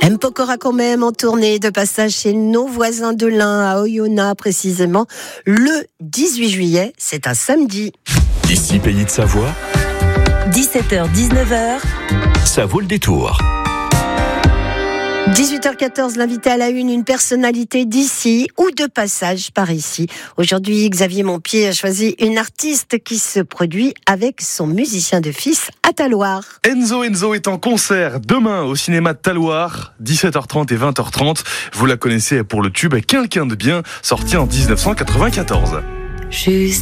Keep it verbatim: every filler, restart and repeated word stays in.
M. Pokora quand même en tournée de passage chez nos voisins de l'Ain à Oyonnax précisément le dix-huit juillet, c'est un samedi. Ici Pays de Savoie, dix-sept heures dix-neuf heures, ça vaut le détour. dix-huit heures quatorze, l'invité à la une, une personnalité d'ici ou de passage par ici. Aujourd'hui, Xavier Montpied a choisi une artiste qui se produit avec son musicien de fils à Talloires. Enzo Enzo est en concert demain au cinéma de Talloires, dix-sept heures trente et vingt heures trente. Vous la connaissez pour le tube Quelqu'un de bien, sorti en dix-neuf cent quatre-vingt-quatorze. juste